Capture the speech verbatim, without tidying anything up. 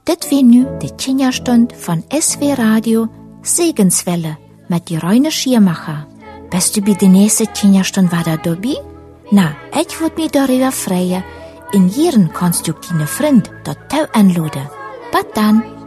Dit weer nu de tien jaar stond van S W Radio Segenswelle met die Rainer Schiermacher. Bist du bij de nächste tien jaar stond war da dabei? Na, ich würde mich darüber freuen. In Jieren kannst du deine Freund dort touw anladen. Bis dann.